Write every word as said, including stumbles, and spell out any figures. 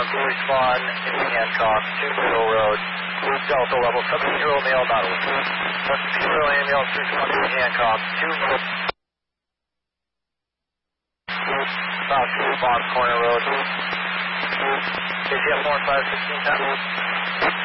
respond in Hancock to Middle Road, Delta level seven zero mail Nautilus. seven zero ambulance responding to Hancock to Middle South Bond Corner Road. K C F one five sixteen ten.